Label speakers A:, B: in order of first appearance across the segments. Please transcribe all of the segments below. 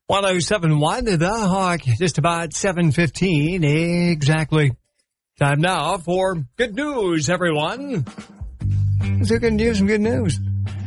A: 1071, The Hawk, just about 7:15 exactly. Time now for good news, everyone. So good news and good news.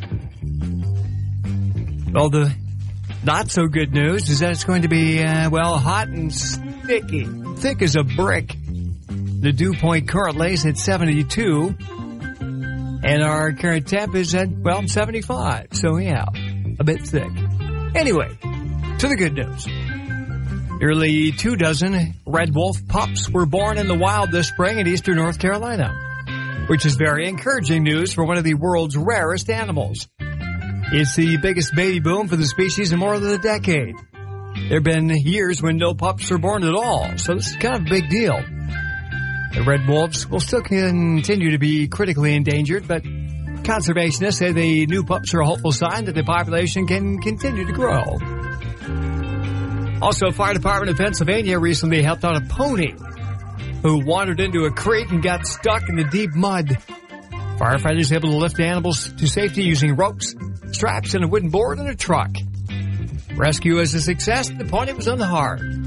A: Well, the not so good news is that it's going to be, hot and sticky. Thick as a brick. The dew point currently is at 72. And our current temp is at, 75. So, yeah, a bit thick. Anyway, to the good news. Nearly 24 red wolf pups were born in the wild this spring in eastern North Carolina, which is very encouraging news for one of the world's rarest animals. It's the biggest baby boom for the species in more than a decade. There have been years when no pups are born at all, so this is kind of a big deal. The red wolves will still continue to be critically endangered, but conservationists say the new pups are a hopeful sign that the population can continue to grow. Also, Fire Department of Pennsylvania recently helped out a pony who wandered into a creek and got stuck in the deep mud. Firefighters able to lift animals to safety using ropes, straps, and a wooden board and a truck. Rescue was a success. The pony was unharmed.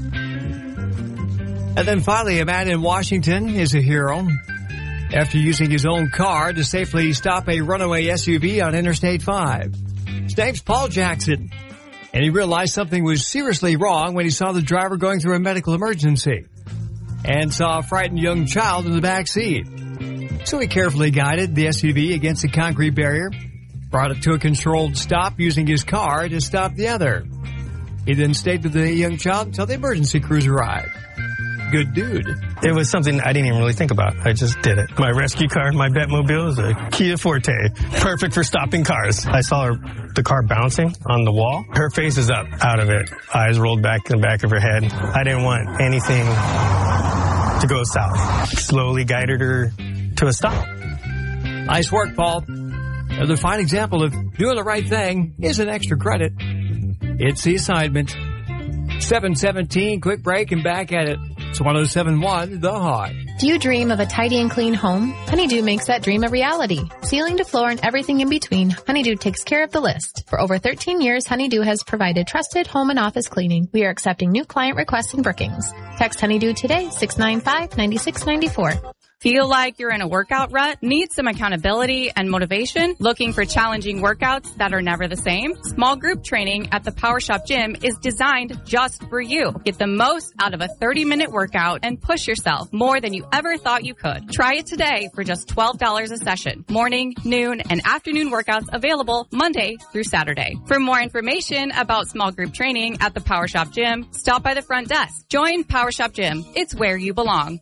A: And then finally, a man in Washington is a hero after using his own car to safely stop a runaway SUV on Interstate 5. His name's Paul Jackson, and he realized something was seriously wrong when he saw the driver going through a medical emergency and saw a frightened young child in the back seat. So he carefully guided the SUV against a concrete barrier, brought it to a controlled stop using his car to stop the other. He then stayed with the young child until the emergency crews arrived. Good dude.
B: It was something I didn't even really think about. I just did it. My rescue car, my Batmobile, is a Kia Forte. Perfect for stopping cars. I saw the car bouncing on the wall. Her face is up out of it. Eyes rolled back in the back of her head. I didn't want anything to go south. Slowly guided her to a stop.
A: Nice work, Paul. Another fine example of doing the right thing is an extra credit. It's the assignment. 7:17, quick break and back at it. It's 1071, The Hawk.
C: Do you dream of a tidy and clean home? Honeydew makes that dream a reality. Ceiling to floor and everything in between, Honeydew takes care of the list. For over 13 years, Honeydew has provided trusted home and office cleaning. We are accepting new client requests in Brookings. Text Honeydew today, 695-9694.
D: Feel like you're in a workout rut? Need some accountability and motivation? Looking for challenging workouts that are never the same? Small group training at the Power Shop Gym is designed just for you. Get the most out of a 30-minute workout and push yourself more than you ever thought you could. Try it today for just $12 a session. Morning, noon, and afternoon workouts available Monday through Saturday. For more information about small group training at the Power Shop Gym, stop by the front desk. Join Power Shop Gym. It's where you belong.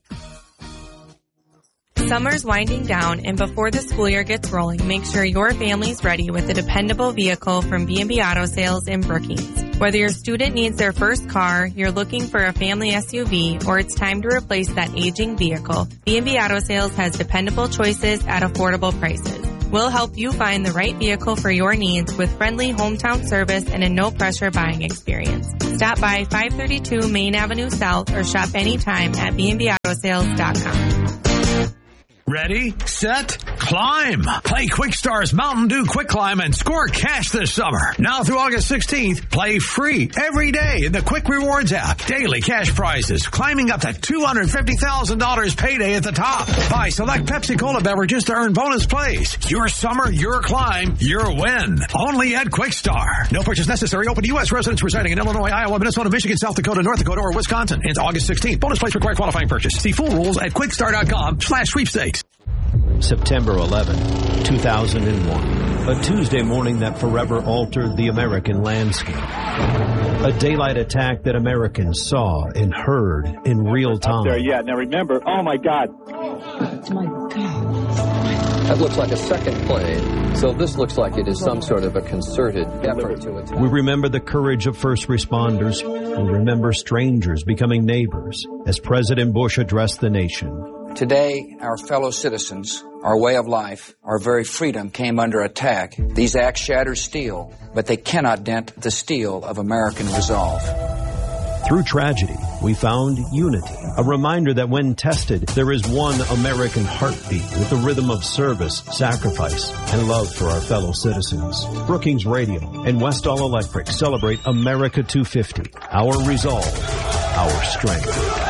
E: Summer's winding down, and before the school year gets rolling, make sure your family's ready with a dependable vehicle from B&B Auto Sales in Brookings. Whether your student needs their first car, you're looking for a family SUV, or it's time to replace that aging vehicle, B&B Auto Sales has dependable choices at affordable prices. We'll help you find the right vehicle for your needs with friendly hometown service and a no-pressure buying experience. Stop by 532 Main Avenue South or shop anytime at bnbautosales.com.
F: Ready, set, climb. Play Quickstar's Mountain Dew Quick Climb and score cash this summer. Now through August 16th, play free every day in the Quick Rewards app. Daily cash prizes, climbing up to $250,000 payday at the top. Buy select Pepsi Cola beverages to earn bonus plays. Your summer, your climb, your win. Only at Quickstar. No purchase necessary. Open to U.S. residents residing in Illinois, Iowa, Minnesota, Michigan, South Dakota, North Dakota, or Wisconsin. Ends August 16th. Bonus plays require qualifying purchase. See full rules at quickstar.com/sweepstakes.
G: September 11, 2001. A Tuesday morning that forever altered the American landscape. A daylight attack that Americans saw and heard in real time.
H: There, yeah. Now remember, oh my God.
I: Oh my God. That looks like a second plane, so this looks like it is some sort of a concerted effort to attack.
G: We remember the courage of first responders. We remember strangers becoming neighbors as President Bush addressed the nation.
J: Today, our fellow citizens, our way of life, our very freedom came under attack. These acts shatter steel, but they cannot dent the steel of American resolve.
G: Through tragedy, we found unity, a reminder that when tested, there is one American heartbeat with the rhythm of service, sacrifice, and love for our fellow citizens. Brookings Radio and Westall Electric celebrate America 250, our resolve, our strength.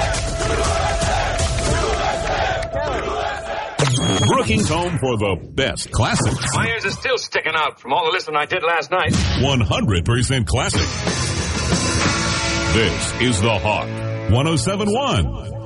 K: Brookings home for the best classics.
L: My ears are still sticking out from all the listening I did last night.
K: 100% classic. This is The Hawk 107.1.